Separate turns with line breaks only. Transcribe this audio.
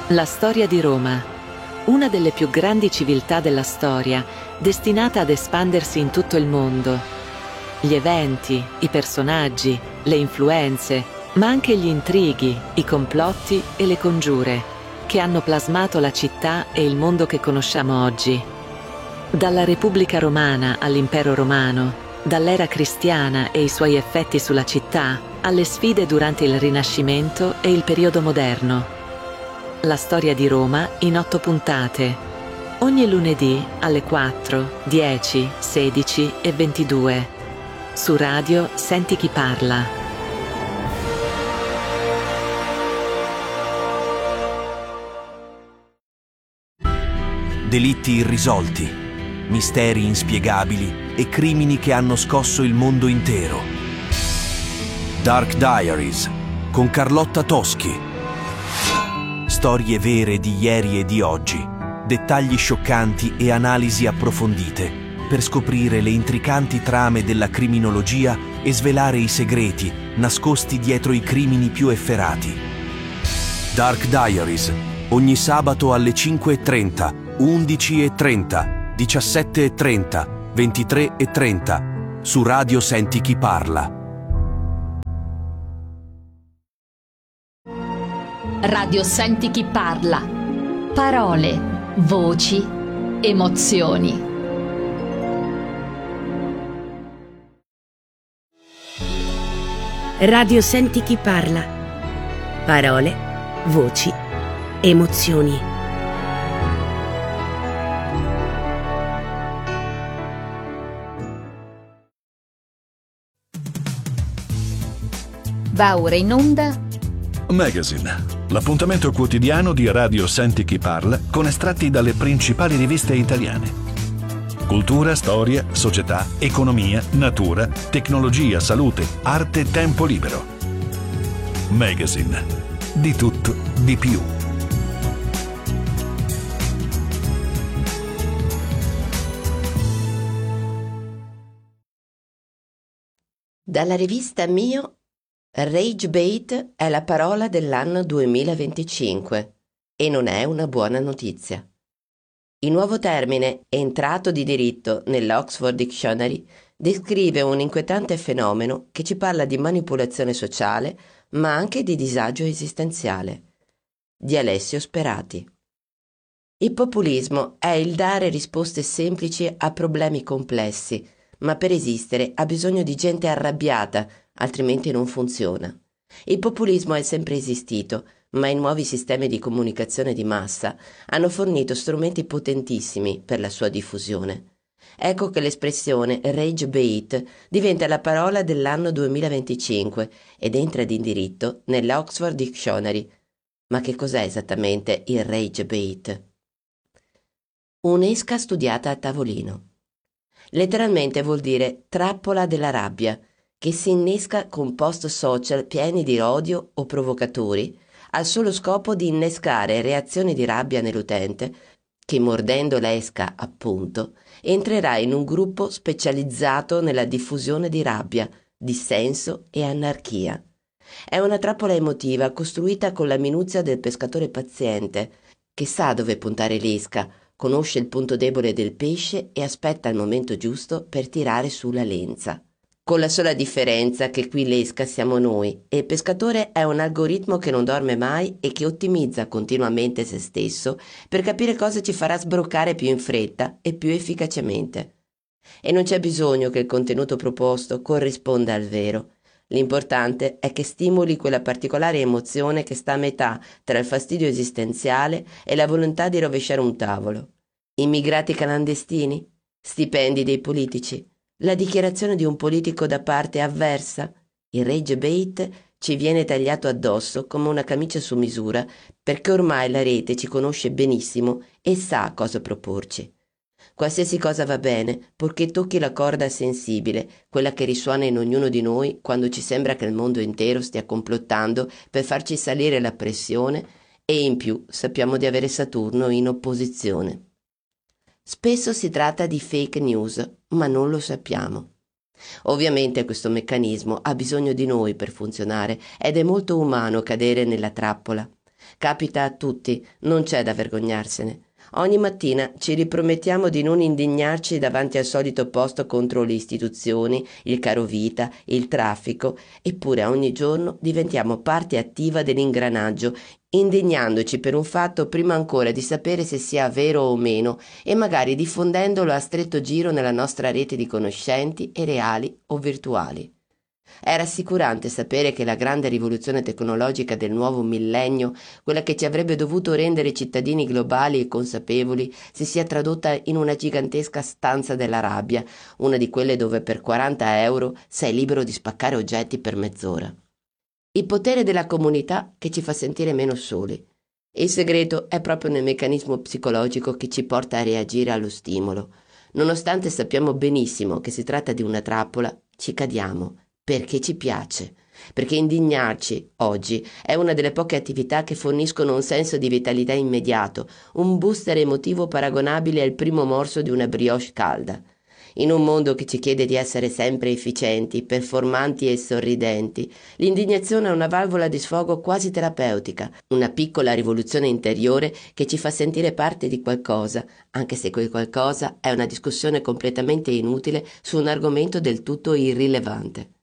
La storia di Roma, una delle più grandi civiltà della storia, destinata ad espandersi in tutto il mondo. Gli eventi, i personaggi, le influenze, ma anche gli intrighi, i complotti e le congiure, che hanno plasmato la città e il mondo che conosciamo oggi. Dalla Repubblica Romana all'Impero Romano, dall'era cristiana e i suoi effetti sulla città, alle sfide durante il Rinascimento e il periodo moderno. La storia di Roma in 8 puntate. Ogni lunedì alle 4, 10, 16 e 22. Su Radio Senti Chi Parla.
Delitti irrisolti, misteri inspiegabili e crimini che hanno scosso il mondo intero. Dark Diaries con Carlotta Toschi. Storie vere di ieri e di oggi, dettagli scioccanti e analisi approfondite per scoprire le intricanti trame della criminologia e svelare i segreti nascosti dietro i crimini più efferati. Dark Diaries, ogni sabato alle 5:30, 11:30, 17:30, 23:30, su Radio Senti Chi Parla.
Radio Senti Chi Parla. Parole, voci, emozioni.
Radio Senti Chi Parla. Parole, voci, emozioni.
Va ora in onda
Magazine, l'appuntamento quotidiano di Radio Senti Chi Parla con estratti dalle principali riviste italiane. Cultura, storia, società, economia, natura, tecnologia, salute, arte, tempo libero. Magazine, di tutto, di più.
Dalla rivista Mio, Rage Bait è la parola dell'anno 2025 e non è una buona notizia. Il nuovo termine, entrato di diritto nell'Oxford Dictionary, descrive un inquietante fenomeno che ci parla di manipolazione sociale, ma anche di disagio esistenziale. Di Alessio Sperati. Il populismo è il dare risposte semplici a problemi complessi, ma per esistere ha bisogno di gente arrabbiata, altrimenti non funziona. Il populismo è sempre esistito, ma i nuovi sistemi di comunicazione di massa hanno fornito strumenti potentissimi per la sua diffusione. Ecco che l'espressione rage bait diventa la parola dell'anno 2025 ed entra di diritto nell'Oxford Dictionary. Ma che cos'è esattamente il rage bait? Un'esca studiata a tavolino. Letteralmente vuol dire trappola della rabbia, che si innesca con post social pieni di odio o provocatori al solo scopo di innescare reazioni di rabbia nell'utente che, mordendo l'esca, appunto, entrerà in un gruppo specializzato nella diffusione di rabbia, dissenso e anarchia. È una trappola emotiva costruita con la minuzia del pescatore paziente, che sa dove puntare l'esca, conosce il punto debole del pesce e aspetta il momento giusto per tirare su la lenza. Con la sola differenza che qui l'esca siamo noi e il pescatore è un algoritmo che non dorme mai e che ottimizza continuamente se stesso per capire cosa ci farà sbroccare più in fretta e più efficacemente. E non c'è bisogno che il contenuto proposto corrisponda al vero. L'importante è che stimoli quella particolare emozione che sta a metà tra il fastidio esistenziale e la volontà di rovesciare un tavolo. Immigrati clandestini? Stipendi dei politici? La dichiarazione di un politico da parte avversa? Il rage bait ci viene tagliato addosso come una camicia su misura perché ormai la rete ci conosce benissimo e sa cosa proporci. Qualsiasi cosa va bene, purché tocchi la corda sensibile, quella che risuona in ognuno di noi quando ci sembra che il mondo intero stia complottando per farci salire la pressione e in più sappiamo di avere Saturno in opposizione. Spesso si tratta di fake news, ma non lo sappiamo. Ovviamente questo meccanismo ha bisogno di noi per funzionare ed è molto umano cadere nella trappola. Capita a tutti, non c'è da vergognarsene. Ogni mattina ci ripromettiamo di non indignarci davanti al solito posto contro le istituzioni, il carovita, il traffico, eppure ogni giorno diventiamo parte attiva dell'ingranaggio, indignandoci per un fatto prima ancora di sapere se sia vero o meno e magari diffondendolo a stretto giro nella nostra rete di conoscenti e reali o virtuali. È rassicurante sapere che la grande rivoluzione tecnologica del nuovo millennio, quella che ci avrebbe dovuto rendere cittadini globali e consapevoli, si sia tradotta in una gigantesca stanza della rabbia, una di quelle dove per 40 euro sei libero di spaccare oggetti per mezz'ora. Il potere della comunità che ci fa sentire meno soli. Il segreto è proprio nel meccanismo psicologico che ci porta a reagire allo stimolo. Nonostante sappiamo benissimo che si tratta di una trappola, ci cadiamo. Perché ci piace, perché indignarci oggi è una delle poche attività che forniscono un senso di vitalità immediato, un booster emotivo paragonabile al primo morso di una brioche calda. In un mondo che ci chiede di essere sempre efficienti, performanti e sorridenti, l'indignazione è una valvola di sfogo quasi terapeutica, una piccola rivoluzione interiore che ci fa sentire parte di qualcosa, anche se quel qualcosa è una discussione completamente inutile su un argomento del tutto irrilevante.